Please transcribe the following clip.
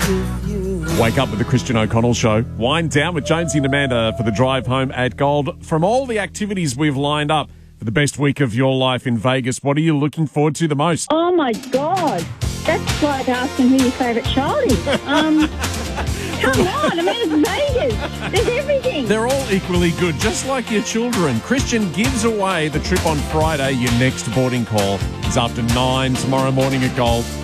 Wake up with the Christian O'Connell Show. Wind down with Jonesy and Amanda for the drive home at Gold. From all the activities we've lined up for the best week of your life in Vegas, what are you looking forward to the most? Oh, my God. That's like asking who your favourite child is. Come on. I mean, it's Vegas. There's everything. They're all equally good, just like your children. Christian gives away the trip on Friday. Your next boarding call is after 9 tomorrow morning at Gold.